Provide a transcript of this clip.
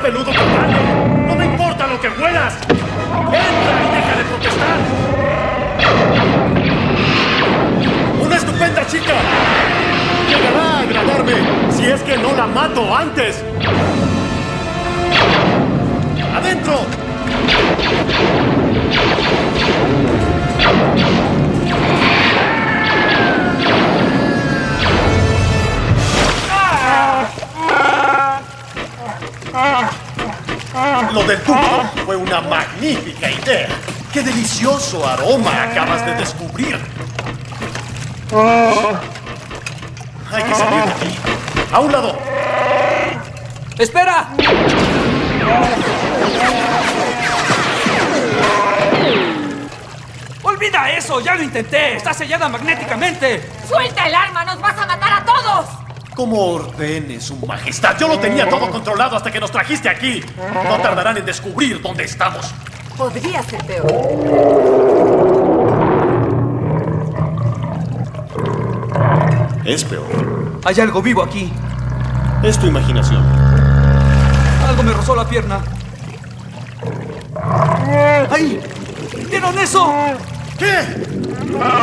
peludo colgando! ¡No me importa lo que huelas! ¡Entra y deja de protestar! ¡Una estupenda chica! Llegará a agradarme si es que no la mato antes. ¡Adentro! Lo del tubo fue una magnífica idea. ¡Qué delicioso aroma acabas de descubrir! Hay que salir de aquí. ¡A un lado! ¡Espera! ¡Olvida eso! ¡Ya lo intenté! ¡Está sellada magnéticamente! ¡Suelta el arma! ¡Nos vas a matar a todos! Como ordene su majestad. Yo lo tenía todo controlado hasta que nos trajiste aquí. No tardarán en descubrir dónde estamos. Podría ser peor. Es peor. Hay algo vivo aquí. Es tu imaginación. Algo me rozó la pierna. ¡Ahí! ¿Vieron eso? ¿Qué?